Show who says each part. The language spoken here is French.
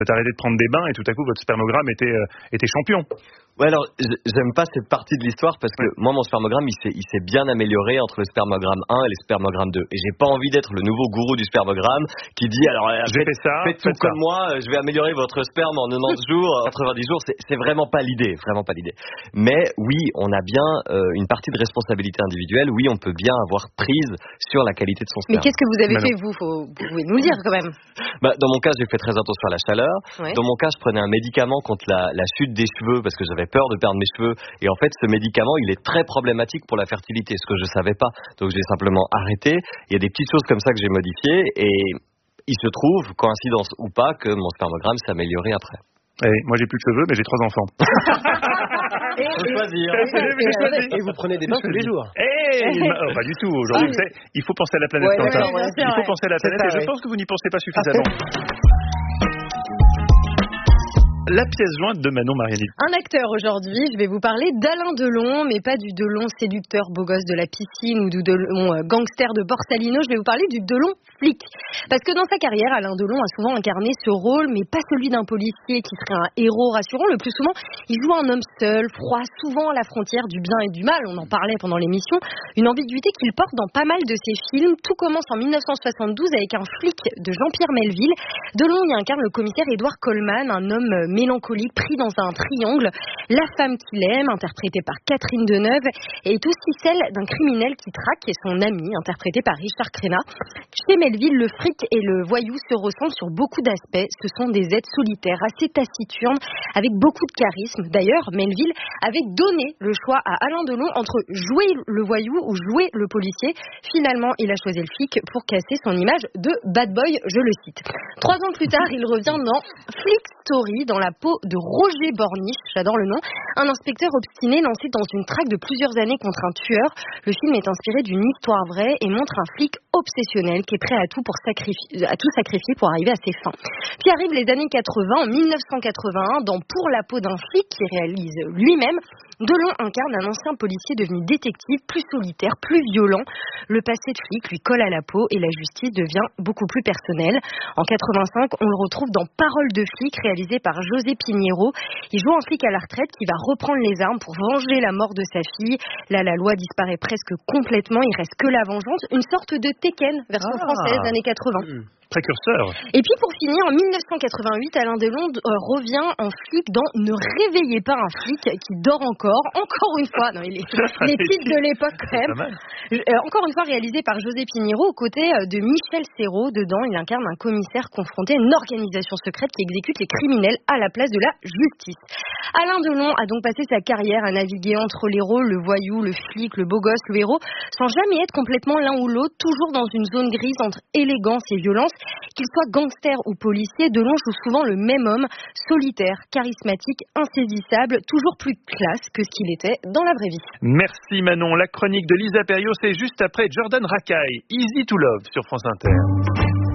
Speaker 1: T'as arrêté de prendre des bains et tout à coup votre spermogramme était champion.
Speaker 2: Ouais, alors j'aime pas cette partie de l'histoire parce que moi mon spermogramme il s'est bien amélioré entre le spermogramme 1 et le spermogramme 2 et j'ai pas envie d'être le nouveau gourou du spermogramme qui dit alors faites tout comme moi, je vais améliorer votre sperme en 90 jours, 90 jours, c'est vraiment pas l'idée. Mais oui, on a bien une partie de responsabilité individuelle, oui, on peut bien avoir prise sur la qualité de son sperme.
Speaker 3: Mais qu'est-ce que vous avez fait vous pouvez nous le dire quand même.
Speaker 2: Dans mon cas, j'ai fait très attention à la chaleur.
Speaker 3: Ouais.
Speaker 2: Dans mon cas, je prenais un médicament contre la chute des cheveux parce que j'avais peur de perdre mes cheveux. Et en fait, ce médicament, il est très problématique pour la fertilité, ce que je savais pas. Donc, j'ai simplement arrêté. Il y a des petites choses comme ça que j'ai modifiées. Et il se trouve, coïncidence ou pas, que mon spermogramme s'est amélioré après.
Speaker 1: Et moi, j'ai plus de cheveux, mais j'ai 3 enfants.
Speaker 4: Et vous prenez des bains tous les jours.
Speaker 1: Pas du tout. Aujourd'hui, il faut penser à la planète. Il faut penser à la planète et je pense que vous n'y pensez pas suffisamment. La pièce jointe de Manon Mariani.
Speaker 3: Un acteur aujourd'hui, je vais vous parler d'Alain Delon, mais pas du Delon séducteur beau gosse de la piscine ou du Delon gangster de Borsalino, je vais vous parler du Delon flic. Parce que dans sa carrière, Alain Delon a souvent incarné ce rôle, mais pas celui d'un policier qui serait un héros rassurant. Le plus souvent, il joue un homme seul, froid, souvent à la frontière du bien et du mal, on en parlait pendant l'émission, une ambiguïté qu'il porte dans pas mal de ses films. Tout commence en 1972 avec un flic de Jean-Pierre Melville. Delon y incarne le commissaire Édouard Coleman, un homme mélancolique pris dans un triangle. La femme qu'il aime, interprétée par Catherine Deneuve, est aussi celle d'un criminel qui traque et son ami, interprété par Richard Crenna. Chez Melville, le fric et le voyou se ressemblent sur beaucoup d'aspects. Ce sont des êtres solitaires, assez taciturnes, avec beaucoup de charisme. D'ailleurs, Melville avait donné le choix à Alain Delon entre jouer le voyou ou jouer le policier. Finalement, il a choisi le flic pour casser son image de bad boy, je le cite. 3 ans plus tard, il revient dans Flick Story, dans la peau de Roger Borniche, j'adore le nom, un inspecteur obstiné lancé dans une traque de plusieurs années contre un tueur. Le film est inspiré d'une histoire vraie et montre un flic obsessionnel qui est prêt à tout sacrifier pour arriver à ses fins. Puis arrivent les années 80, en 1981, dans Pour la peau d'un flic, qui réalise lui-même. Delon incarne un ancien policier devenu détective, plus solitaire, plus violent. Le passé de flic lui colle à la peau et la justice devient beaucoup plus personnelle. En 85, on le retrouve dans Parole de flic, réalisé par José Pinheiro. Il joue un flic à la retraite qui va reprendre les armes pour venger la mort de sa fille. Là, la loi disparaît presque complètement, il reste que la vengeance. Une sorte de Tekken, version française, années 80.
Speaker 1: Précurseur.
Speaker 3: Et puis pour finir, en 1988, Alain Delon revient en flic dans Ne réveillez pas un flic qui dort encore une fois. Non, il est titres de l'époque quand même. Encore une fois réalisé par José Pinheiro aux côtés de Michel Serrault. Dedans, il incarne un commissaire confronté à une organisation secrète qui exécute les criminels à la place de la justice. Alain Delon a donc passé sa carrière à naviguer entre les rôles, le voyou, le flic, le beau gosse, le héros, sans jamais être complètement l'un ou l'autre, toujours dans une zone grise entre élégance et violence. Qu'il soit gangster ou policier, Delon joue souvent le même homme, solitaire, charismatique, insaisissable, toujours plus classe que ce qu'il était dans la vraie vie.
Speaker 1: Merci Manon. La chronique de Lisa Perriot, c'est juste après Jordan Rakei, Easy to Love sur France Inter.